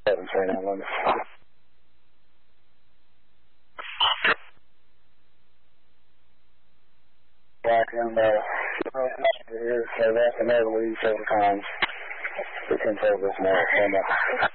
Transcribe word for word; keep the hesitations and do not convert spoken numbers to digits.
seven three nine limit. Black and uh, here, so that's another lead several times. We can focus more.